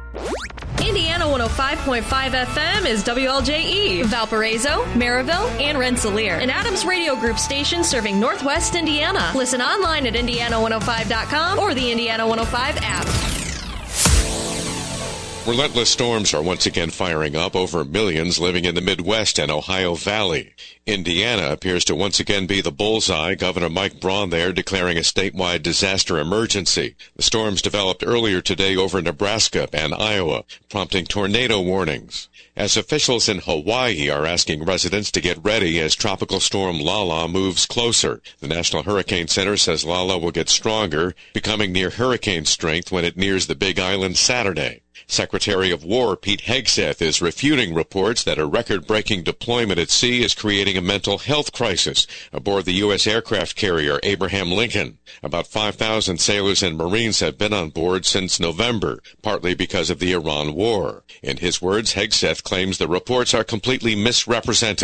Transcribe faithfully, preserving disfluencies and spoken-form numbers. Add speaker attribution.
Speaker 1: Indiana one oh five point five F M is W L J E, Valparaiso, Maryville, and Rensselaer, an Adams Radio Group station serving Northwest Indiana. Listen online at indiana one oh five dot com or the Indiana one oh five app.
Speaker 2: Relentless storms are once again firing up over millions living in the Midwest and Ohio Valley. Indiana appears to once again be the bullseye, Governor Mike Braun there declaring a statewide disaster emergency. The storms developed earlier today over Nebraska and Iowa, prompting tornado warnings. As officials in Hawaii are asking residents to get ready as Tropical Storm Lala moves closer. The National Hurricane Center says Lala will get stronger, becoming near hurricane strength when it nears the Big Island Saturday. Secretary of War Pete Hegseth is refuting reports that a record-breaking deployment at sea is creating a mental health crisis aboard the U S aircraft carrier Abraham Lincoln. About five thousand sailors and Marines have been on board since November, partly because of the Iran war. In his words, Hegseth claims the reports are completely misrepresented.